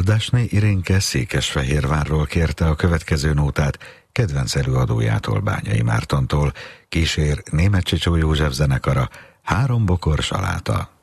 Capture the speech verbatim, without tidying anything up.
Dardasné Irénke Székesfehérvárról kérte a következő nótát kedvenc előadójától, Bányai Mártontól. Kísér Németh Csicsó József zenekara, Három bokor saláta.